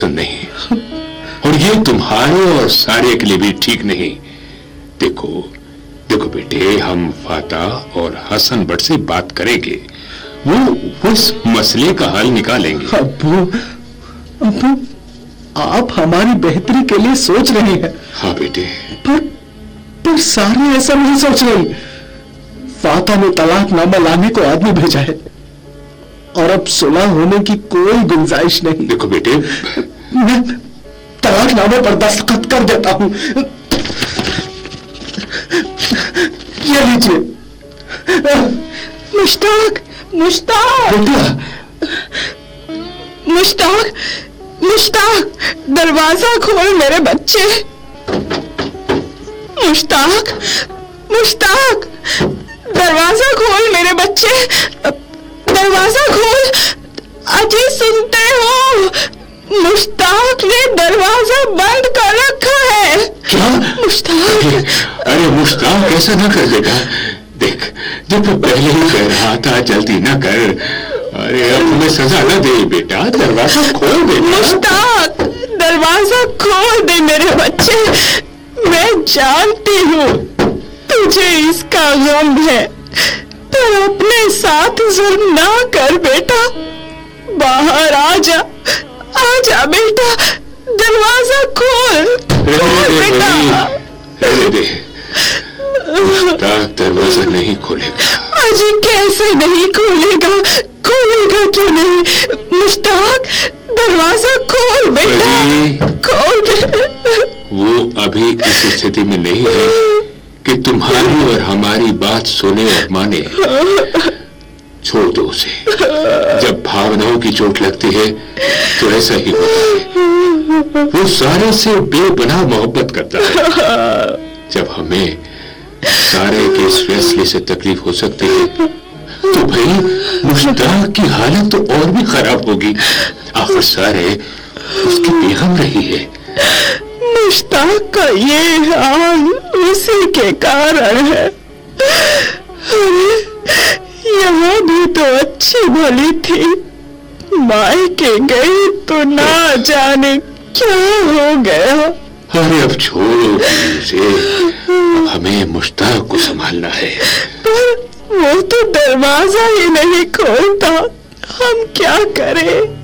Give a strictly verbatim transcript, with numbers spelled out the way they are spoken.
नहीं, और ये तुम्हारे और सारे के लिए भी ठीक नहीं। देखो देखो बेटे, हम फाता और हसन बट से बात करेंगे, वो उस मसले का हल निकालेंगे। अब्बू, अब्बू, आप हमारी बेहतरी के लिए सोच रहे हैं। हाँ बेटे, पर पर सारे ऐसा नहीं सोच रहे। फाता ने तलाकनामा लाने को आदमी भेजा है और अब सुलह होने की कोई गुंजाइश नहीं। देखो बेटे, मैं तलाकनामे पर दस्तखत कर देता हूं। ये लीजिए। मुश्ताक, मुश्ताक, मुश्ताक, मुश्ताक, दरवाजा खोल मेरे बच्चे। मुश्ताक, मुश्ताक, दरवाजा खोल मेरे बच्चे, दरवाजा खोल। अजी सुनते हो? मुश्ताक ने दरवाजा बंद कर रखा है। क्या? मुश्ताक, अरे मुश्ताक, ऐसा ना कर बेटा। देख, जब मैं पहले ही कह रहा था जल्दी ना कर। अरे अब हमें सजा न दे बेटा, दरवाजा खोल दे। मुश्ताक, दरवाजा खोल दे मेरे बच्चे। मैं जानती हूँ तुझे इसका गम है, पर अपने साथ जुल्म ना कर बेटा। बाहर आ जा, आ जा बेटा, दरवाजा खोल, खोल बेटा। रहने दे, मुश्ताक दरवाजा नहीं खोलेगा। अजी कैसे नहीं खोलेगा? खोलेगा क्यों नहीं? मुश्ताक, दरवाजा खोल बेटा, खोल बेटा। वो अभी इस स्थिति में नहीं है कि तुम्हारी और हमारी बात सुने और माने। छोड़ दो उसे। जब भावनाओं की चोट लगती है तो ऐसा ही होता है। वो सारे से बेपनाह मोहब्बत करता है। जब हमें सारे के इस फैसले से तकलीफ हो सकती है तो भाई मुश्ताक की हालत तो और भी खराब होगी। आखिर सारे उसकी बेगम रही है। मुश्ताक का ये हाल उसी के कारण है। अरे यहाँ भी तो अच्छी भली थी, मायके गई तो ना जाने क्या हो गया। अरे अब छोड़ो उसे, अब हमें मुश्ताक को संभालना है। पर वो तो दरवाजा ही नहीं खोलता, हम क्या करें?